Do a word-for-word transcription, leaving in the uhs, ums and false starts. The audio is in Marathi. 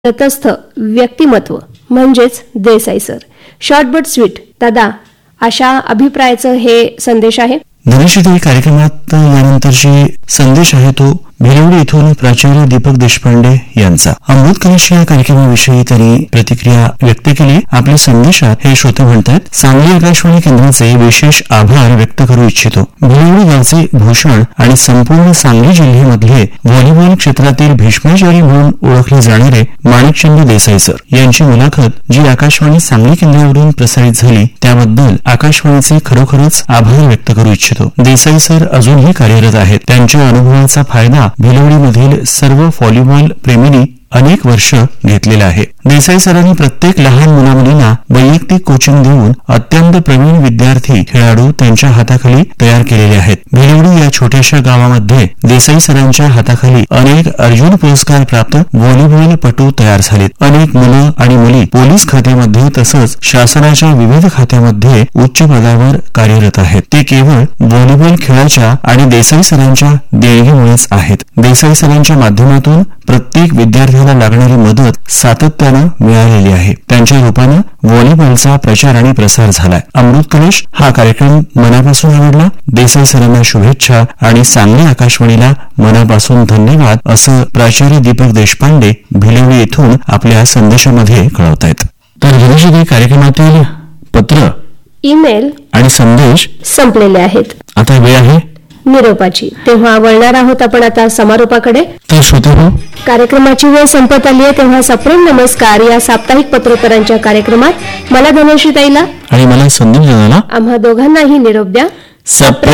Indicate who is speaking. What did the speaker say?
Speaker 1: तटस्थ व्यक्तिमत्व म्हणजेच Desai sir. Short but sweet. दादा, अशा अभिप्रायाचं हे संदेश आहे.
Speaker 2: धनुष्यदेवी कार्यक्रमात यानंतरची संदेश आहे तो भिलवडी इथून प्राचार्य दीपक देशपांडे यांचा. अमृत कलश या कार्यक्रमाविषयी त्यांनी प्रतिक्रिया व्यक्त केली. आपल्या संदेशात हे श्रोते म्हणतात, सांगली आकाशवाणी केंद्राचे विशेष आभार व्यक्त करू इच्छितो. भिलवडी गावचे भूषण आणि संपूर्ण सांगली जिल्ह्यामधले व्हॉलीबॉल क्षेत्रातील भीष्माचारी म्हणून ओळखले जाणारे माणिकचंद देसाई सर यांची मुलाखत जी आकाशवाणी सांगली केंद्रावरून प्रसारित झाली त्याबद्दल आकाशवाणीचे खरोखरच आभार व्यक्त करू इच्छितो. देसाई सर अजूनही कार्यरत आहेत. त्यांच्या अनुभवाचा फायदा भिलवडीमधील सर्व व्हॉलीबॉल प्रेमींनी अनेक वर्ष घेतलेला आहे. देसाई सरांनी प्रत्येक लहान मुलामुलींना वैयक्तिक कोचिंग देऊन अत्यंत प्रवीण विद्यार्थी खेळाडू त्यांच्या हाताखाली तयार केलेले आहेत. भिलवडी या छोट्याशा गावामध्ये देसाई सरांच्या हाताखाली अनेक अर्जुन पुरस्कार प्राप्त व्हॉलीबॉल पटू तयार झालेत. अनेक मुलं आणि मुली पोलीस खात्यामध्ये तसंच शासनाच्या विविध खात्यामध्ये उच्च पदावर कार्यरत आहेत. ते केवळ व्हॉलीबॉल खेळाच्या आणि देसाई सरांच्या देणगीमुळेच आहेत. देसाई सरांच्या माध्यमातून प्रत्येक विद्यार्थ्याला लागणारी मदत सातत्यानं मिळालेली आहे. त्यांच्या रूपानं व्हॉलीबॉलचा प्रचार आणि प्रसार झालाय. अमृत कलश हा कार्यक्रम मनापासून आवडला. देसाई सरांना शुभेच्छा आणि सांगली आकाशवाणीला मनापासून धन्यवाद असं प्राचार्य दीपक देशपांडे भिलवडी येथून आपल्या संदेशामध्ये कळवतायत. तर धनुष्यदेवी कार्यक्रमातील पत्र,
Speaker 1: ईमेल
Speaker 2: आणि संदेश संपलेले
Speaker 1: आहेत.
Speaker 2: आता वेळ आहे
Speaker 1: निरोपाची. तेव्हा वळणार आहोत आपण आता समारोपाकडे.
Speaker 2: तर श्रोतेहो,
Speaker 1: कार्यक्रमाची वेळ संपत आली आहे. तेव्हा सप्रेम नमस्कार या साप्ताहिक पत्रोत्तरांच्या कार्यक्रमात मला धनश्री ताईला
Speaker 2: आणि मला संदीप दादाला
Speaker 1: आम्हा दोघांनाही निरोप द्या.
Speaker 2: सप्रेम